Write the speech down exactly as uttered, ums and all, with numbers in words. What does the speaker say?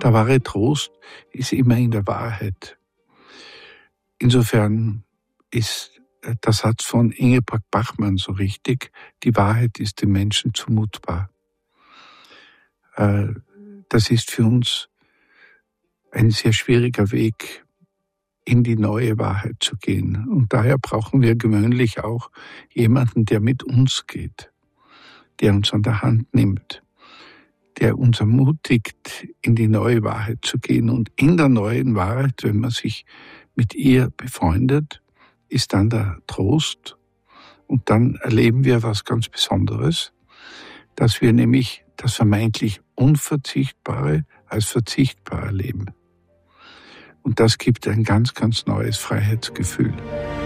der wahre Trost ist immer in der Wahrheit. Insofern ist der Satz von Ingeborg Bachmann so richtig: Die Wahrheit ist dem Menschen zumutbar. Das ist für uns ein sehr schwieriger Weg, in die neue Wahrheit zu gehen. Und daher brauchen wir gewöhnlich auch jemanden, der mit uns geht, der uns an der Hand nimmt, der uns ermutigt, in die neue Wahrheit zu gehen. Und in der neuen Wahrheit, wenn man sich mit ihr befreundet, ist dann der Trost. Und dann erleben wir was ganz Besonderes, dass wir nämlich das vermeintlich Unverzichtbare als verzichtbar erleben. Und das gibt ein ganz, ganz neues Freiheitsgefühl.